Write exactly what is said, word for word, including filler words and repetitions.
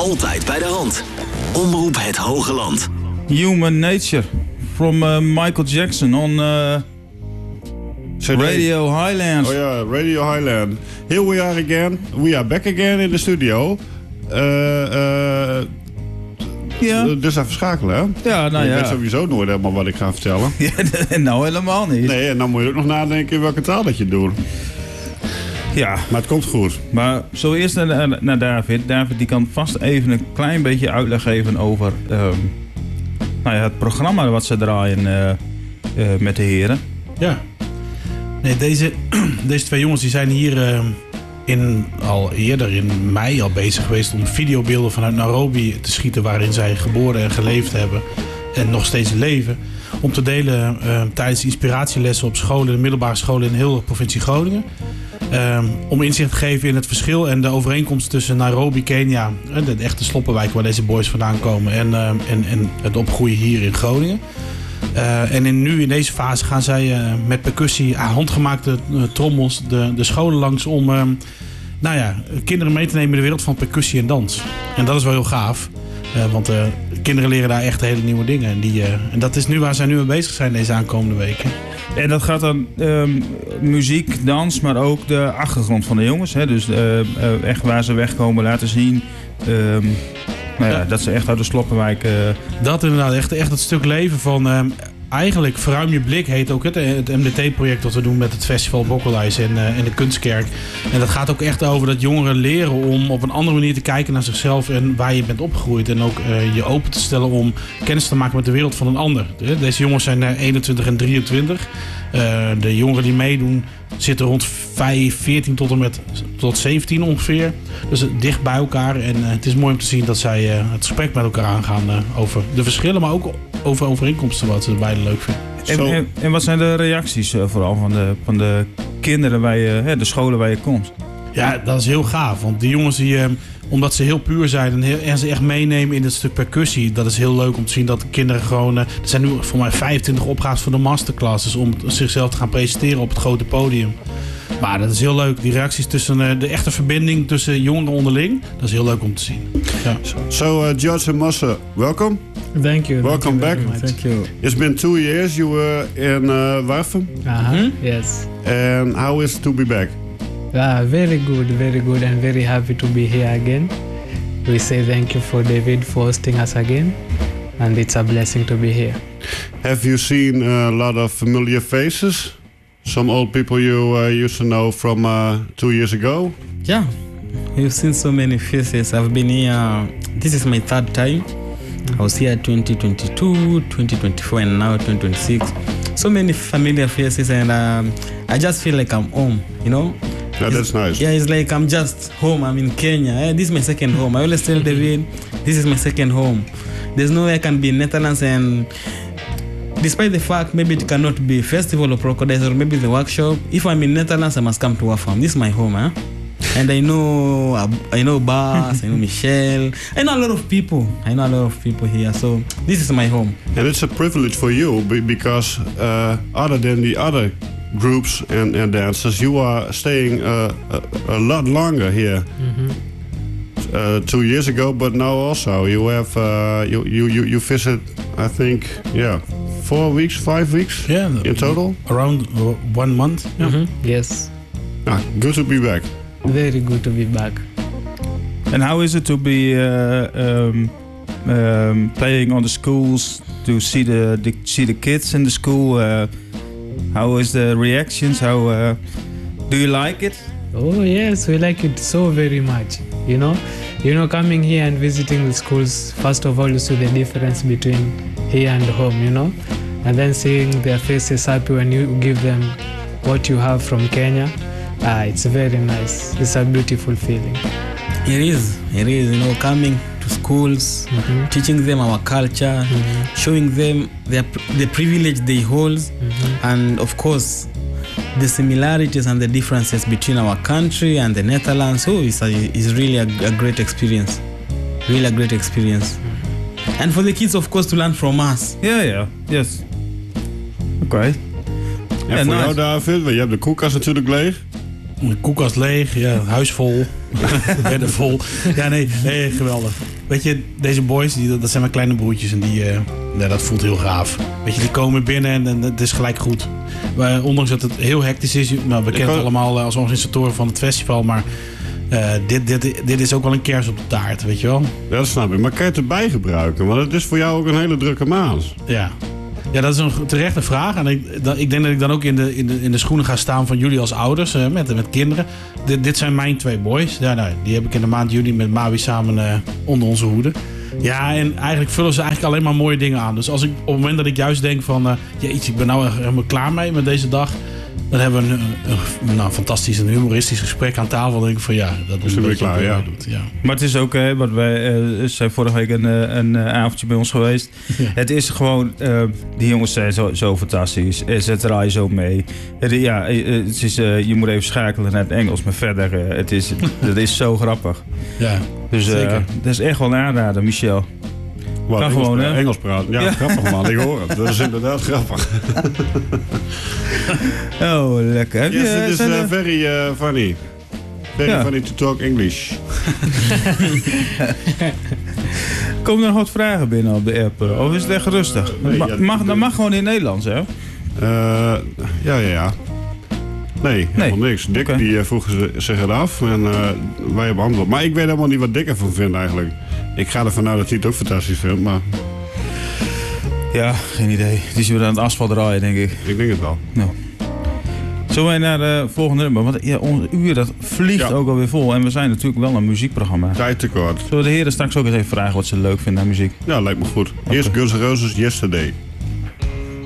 Altijd bij de hand. Omroep Het Hoge Land. Human Nature from uh, Michael Jackson on uh, Radio Highlands. Oh ja, Radio Highland. Here we are again. We are back again in the studio. Uh, uh, ja. Dus even schakelen, hè? Ja, nou je ja. weet sowieso nooit helemaal wat ik ga vertellen. Ja, nou helemaal niet. Nee, en dan moet je ook nog nadenken in welke taal dat je doet. Ja. Maar het komt goed. Maar zo eerst naar, naar David. David die kan vast even een klein beetje uitleg geven over um, nou ja, het programma wat ze draaien uh, uh, met de heren. Ja. Nee, deze, deze twee jongens die zijn hier uh, in, al eerder in mei al bezig geweest om videobeelden vanuit Nairobi te schieten waarin zij geboren en geleefd hebben en nog steeds leven. Om te delen uh, tijdens inspiratielessen op scholen, de middelbare scholen in heel de provincie Groningen. Um, om inzicht te geven in het verschil en de overeenkomst tussen Nairobi, Kenia, de echte sloppenwijk waar deze boys vandaan komen, en, uh, en, en het opgroeien hier in Groningen. Uh, en in, nu in deze fase gaan zij uh, met percussie, uh, handgemaakte uh, trommels de, de scholen langs om uh, nou ja, kinderen mee te nemen in de wereld van percussie en dans. En dat is wel heel gaaf. Uh, want uh, kinderen leren daar echt hele nieuwe dingen. En, die, uh, en dat is nu waar zij nu mee bezig zijn deze aankomende weken. En dat gaat dan um, muziek, dans, maar ook de achtergrond van de jongens. Hè? Dus uh, uh, echt waar ze wegkomen laten zien. Um, nou ja, ja. Dat ze echt uit de sloppenwijk... Uh... Dat inderdaad, echt, echt het stuk leven van... Um, eigenlijk Verruim je blik heet ook het, het M D T-project dat we doen met het festival Bokkelijs en, uh, en de Kunstkerk. En dat gaat ook echt over dat jongeren leren om op een andere manier te kijken naar zichzelf en waar je bent opgegroeid. En ook uh, je open te stellen om kennis te maken met de wereld van een ander. Deze jongens zijn uh, eenentwintig en drieëntwintig. Uh, de jongeren die meedoen zitten rond vijf, veertien tot en met tot zeventien ongeveer. Dus dicht bij elkaar. En uh, het is mooi om te zien dat zij uh, het gesprek met elkaar aangaan uh, over de verschillen, maar ook over overeenkomsten wat ze beiden leuk vinden. En, en, en wat zijn de reacties uh, vooral van de, van de kinderen waar je, hè, de scholen waar je komt? Ja, dat is heel gaaf. Want die jongens, die, uh, omdat ze heel puur zijn en, heel, en ze echt meenemen in het stuk percussie, dat is heel leuk om te zien dat de kinderen gewoon... Uh, er zijn nu voor mij vijfentwintig opgaves voor de masterclasses om zichzelf te gaan presenteren op het grote podium. Maar dat is heel leuk. Die reacties tussen uh, de echte verbinding tussen jongeren onderling, dat is heel leuk om te zien. Ja. So, uh, George and Mosse, welcome. Thank you. Welcome Thank you back. Thank you. It's been two years you were in uh, Warfum. Uh-huh. Hmm? Yes. And how is it to be back? Uh, very good, very good, and very happy to be here again. We say thank you for David for hosting us again, and it's a blessing to be here. Have you seen a lot of familiar faces? Some old people you uh, used to know from uh, two years ago? Yeah, we've seen so many faces. I've been here, this is my third time. I was here twenty twenty-two, twenty twenty-four, and now twenty twenty-six. So many familiar faces, and um, I just feel like I'm home, you know? Yeah, it's, that's nice. Yeah, it's like I'm just home. I'm in Kenya. Eh? This is my second home. I always tell David, this is my second home. There's no way I can be in Netherlands, and despite the fact maybe it cannot be festival or crocodiles or maybe the workshop, if I'm in Netherlands, I must come to Warfum. This is my home, huh? And I know I know Bas, I know Michelle, I know a lot of people. I know a lot of people here, so this is my home. And it's a privilege for you because uh, other than the other groups and, and dancers, you are staying uh, a, a lot longer here. Mm-hmm. Uh, two years ago, but now also you have uh, you, you you you visit. I think yeah, four weeks, five weeks. Yeah, in total. Around one month. Yeah. Mm-hmm. Yes. Ah, good to be back. Very good to be back. And how is it to be uh, um, um, playing on the schools to see the, the see the kids in the school? Uh, how is the reactions? How uh, do you like it? Oh yes, we like it so very much. You know, you know, coming here and visiting the schools. First of all, you see the difference between here and home. You know, and then seeing their faces happy when you give them what you have from Kenya. Ah, it's very nice. It's a beautiful feeling. It is. It is. You know, coming to schools, mm-hmm. teaching them our culture, mm-hmm. showing them their, the privilege they hold, mm-hmm. and of course, the similarities and the differences between our country and the Netherlands. Oh, it's, a, it's really a, a great experience. Really a great experience. Mm-hmm. And for the kids, of course, to learn from us. Yeah, yeah. Yes. Oké. Okay. En ja, voor nice. jou, David, je hebt de koelkast natuurlijk leeg. De koelkast leeg, ja, huis vol, bedden vol. Ja, nee, nee, geweldig. weet je, deze boys, die, dat zijn mijn kleine broertjes en die, uh, ja, dat voelt heel gaaf. Weet je, die komen binnen en, en het is gelijk goed. Uh, ondanks dat het heel hectisch is, nou, we kennen het allemaal uh, als organisatoren van het festival, maar uh, dit, dit, dit is ook wel een kers op de taart, weet je wel. Ja, dat snap ik. Maar kan je het erbij gebruiken? Want het is voor jou ook een hele drukke maand. Ja. Ja, dat is een terechte vraag. En ik, dat, ik denk dat ik dan ook in de, in de, in de schoenen ga staan van jullie als ouders, uh, met, met kinderen. Dit, dit zijn mijn twee boys. Ja, nou, die heb ik in de maand juli met Maui samen uh, onder onze hoede. Ja, en eigenlijk vullen ze eigenlijk alleen maar mooie dingen aan. Dus als ik, op het moment dat ik juist denk van, uh, jeetje, ik ben nou helemaal klaar mee met deze dag. Dan hebben we een, een, een nou, fantastisch en humoristisch gesprek aan tafel. Dan denk ik van ja, dat is een beetje klaar, ja. Doet, ja. Maar het is ook, hè, wat wij uh, zijn vorige week een, een uh, avondje bij ons geweest. Ja. Het is gewoon, uh, die jongens zijn zo, zo fantastisch. Ze draaien zo mee. Het, ja, het is, uh, je moet even schakelen naar het Engels, maar verder, uh, het is, het is zo grappig. Ja, dus uh, dat is echt wel een aanrader, Michel. Wat, kan Engels, gewoon, hè? Engels praten. Ja, ja, grappig man, ik hoor het. Dat is inderdaad grappig. Oh, lekker. Heb yes, je, it is uh, very uh, funny. Very ja. funny to talk English. Komen er nog wat vragen binnen op de app? Of is het echt rustig? Uh, nee, Ma- ja, mag, dat mag gewoon in het Nederlands, hè? Uh, ja, ja, ja. Nee, helemaal nee. niks. Dick okay. die uh, vroeg zich het af en uh, wij hebben antwoord. Maar ik weet helemaal niet wat Dick ervan vindt eigenlijk. Ik ga ervan uit dat hij het ook fantastisch vindt, maar... Ja, geen idee. Die is weer aan het asfalt draaien, denk ik. Ik denk het wel. Nou. Zullen wij naar de volgende nummer? Want ja, ons uur dat vliegt ja. ook alweer vol. En we zijn natuurlijk wel een muziekprogramma. Tijd tekort. Zullen we de heren straks ook eens even vragen wat ze leuk vinden aan muziek? Ja, lijkt me goed. Okay. Eerst Guns N' Roses, Yesterday.